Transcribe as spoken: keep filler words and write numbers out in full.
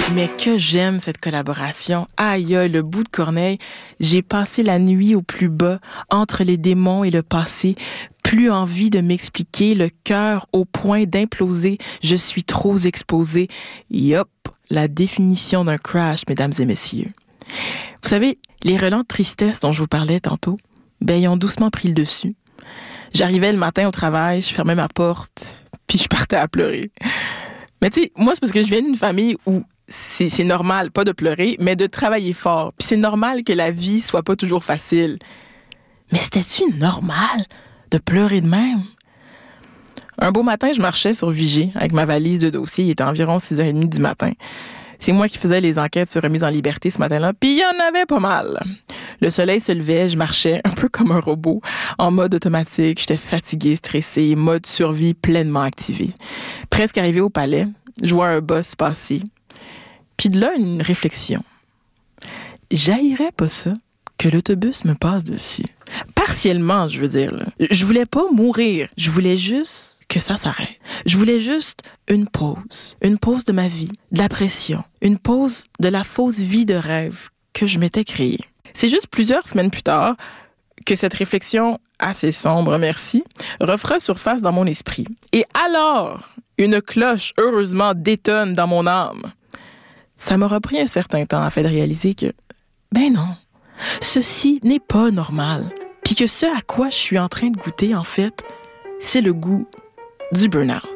Mais que j'aime cette collaboration. Aïe, aïe, le bout de Corneille. J'ai passé la nuit au plus bas, entre les démons et le passé. Plus envie de m'expliquer, le cœur au point d'imploser. Je suis trop exposée. Yop, la définition d'un crash, mesdames et messieurs. Vous savez, les relents de tristesse dont je vous parlais tantôt, ben, ils ont doucement pris le dessus. J'arrivais le matin au travail, je fermais ma porte, puis je partais à pleurer. Mais tu sais, moi, c'est parce que je viens d'une famille où c'est, c'est normal, pas de pleurer, mais de travailler fort. Puis c'est normal que la vie soit pas toujours facile. Mais c'était-tu normal de pleurer de même? Un beau matin, je marchais sur Vigée avec ma valise de dossier. Il était environ six heures trente du matin. C'est moi qui faisais les enquêtes sur remise en liberté ce matin-là, puis il y en avait pas mal. Le soleil se levait, je marchais un peu comme un robot, en mode automatique. J'étais fatiguée, stressée, mode survie pleinement activé. Presque arrivée au palais, je vois un boss passer. Puis de là, une réflexion. J'haïrais pas ça que l'autobus me passe dessus. Partiellement, je veux dire. Là. Je voulais pas mourir. Je voulais juste que ça s'arrête. Je voulais juste une pause. Une pause de ma vie, de la pression. Une pause de la fausse vie de rêve que je m'étais créée. C'est juste plusieurs semaines plus tard que cette réflexion assez sombre, merci, refera surface dans mon esprit. Et alors, une cloche, heureusement, détonne dans mon âme. Ça m'aura pris un certain temps afin de réaliser que, ben non, ceci n'est pas normal. Puis que ce à quoi je suis en train de goûter, en fait, c'est le goût du burn-out.